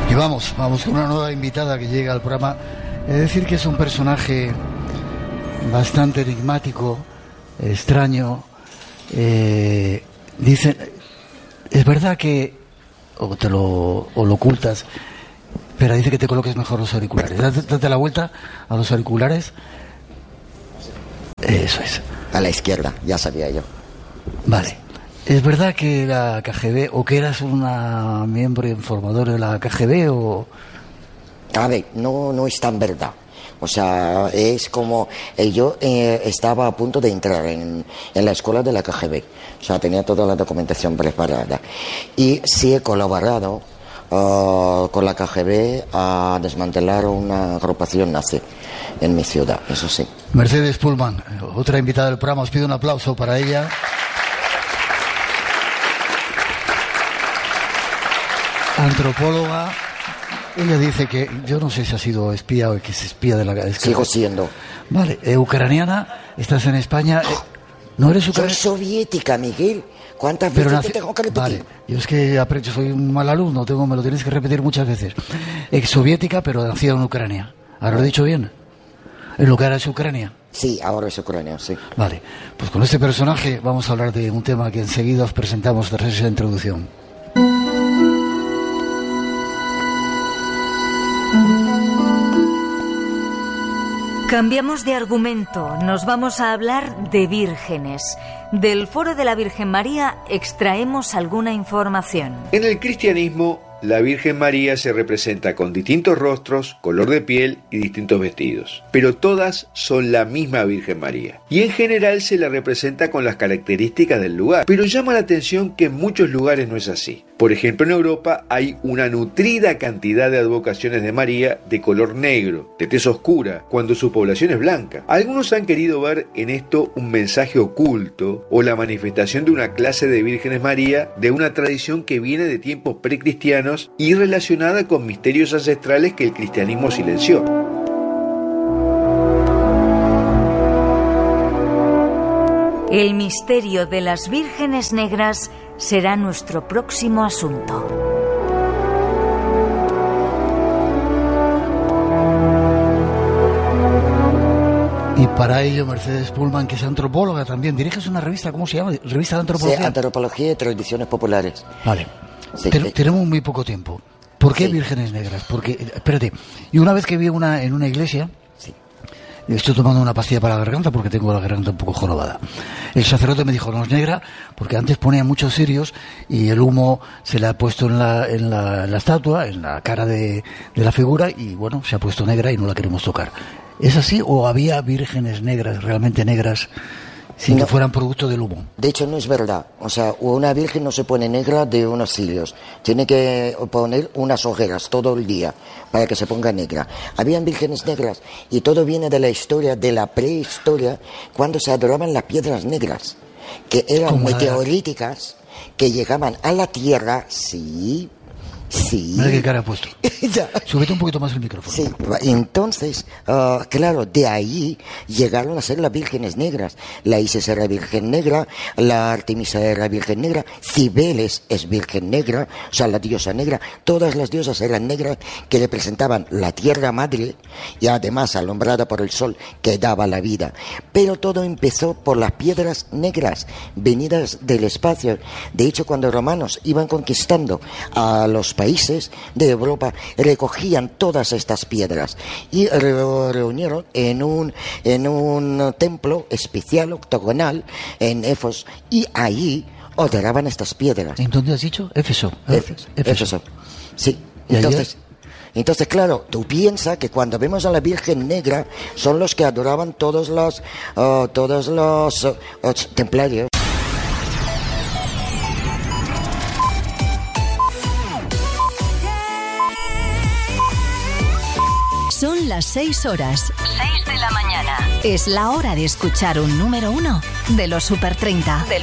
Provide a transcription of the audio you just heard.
Y vamos con una nueva invitada que llega al programa. He de decir que es un personaje bastante enigmático, extraño. Dicen, es verdad que o lo ocultas, pero dice que te coloques mejor los auriculares. Date la vuelta a los auriculares. Eso es. A la izquierda, ya sabía yo. Vale. ¿Es verdad que la KGB, o que eras una miembro informador de la KGB, o...? A ver, no es tan verdad. O sea, es como... yo estaba a punto de entrar en la escuela de la KGB. O sea, tenía toda la documentación preparada. Y sí he colaborado con la KGB a desmantelar una agrupación nazi en mi ciudad, eso sí. Mercedes Pullman, otra invitada del programa, os pido un aplauso para ella. Antropóloga. Ella dice que, yo no sé si ha sido espía o que es espía de la... Sigo siendo. Vale, ucraniana, estás en España. ¿No eres ucraniana? Soy soviética, Miguel. ¿Cuántas veces te tengo que repetir? Vale, yo es que soy un mal alumno, me lo tienes que repetir muchas veces. Exsoviética, pero nacida en Ucrania. ¿Ahora lo he dicho bien? ¿En lo que ahora es Ucrania? Sí, ahora es Ucrania, sí. Vale, pues con este personaje vamos a hablar de un tema que enseguida os presentamos tras esa introducción. Cambiamos de argumento, nos vamos a hablar de vírgenes. Del Foro de la Virgen María extraemos alguna información. En el cristianismo, la Virgen María se representa con distintos rostros, color de piel y distintos vestidos, pero todas son la misma Virgen María. Y en general se la representa con las características del lugar, pero llama la atención que en muchos lugares no es así. Por ejemplo, en Europa hay una nutrida cantidad de advocaciones de María de color negro, de tez oscura, cuando su población es blanca. Algunos han querido ver en esto un mensaje oculto o la manifestación de una clase de vírgenes María de una tradición que viene de tiempos precristianos y relacionada con misterios ancestrales que el cristianismo silenció. El misterio de las vírgenes negras será nuestro próximo asunto. Y para ello, Mercedes Pullman, que es antropóloga también, diriges una revista, ¿cómo se llama? ¿Revista de Antropología? Sí, Antropología y Tradiciones Populares. Vale. Sí, tenemos muy poco tiempo. ¿Por qué vírgenes negras? Porque, espérate, y una vez que vi en una iglesia... Estoy tomando una pastilla para la garganta porque tengo la garganta un poco jorobada. El sacerdote me dijo, no es negra, porque antes ponía muchos cirios y el humo se le ha puesto en la estatua, en la cara de la figura, y bueno, se ha puesto negra y no la queremos tocar. ¿Es así o había vírgenes negras, realmente negras, sin que fueran producto del humo? De hecho, no es verdad. O sea, una virgen no se pone negra de unos cirios. Tiene que poner unas ojeras todo el día para que se ponga negra. Habían vírgenes negras y todo viene de la historia, de la prehistoria, cuando se adoraban las piedras negras, que eran meteoríticas, que llegaban a la Tierra, sí. Mira qué cara ha puesto. Ya. Súbete un poquito más el micrófono. Sí, entonces, claro, de ahí llegaron a ser las vírgenes negras. La Isis era virgen negra, la Artemisa era virgen negra, Cibeles es virgen negra, o sea, la diosa negra. Todas las diosas eran negras, que representaban la tierra madre y además alumbrada por el sol que daba la vida. Pero todo empezó por las piedras negras venidas del espacio. De hecho, cuando los romanos iban conquistando a los países de Europa, recogían todas estas piedras y reunieron en un templo especial octogonal en Éfeso, y ahí adoraban estas piedras. ¿En dónde has dicho? Éfeso. Éfeso. Sí. Entonces, claro, tú piensas que cuando vemos a la Virgen Negra son los que adoraban todos los templarios. Son las 6 horas. 6 de la mañana. Es la hora de escuchar un número 1 de los Super 30.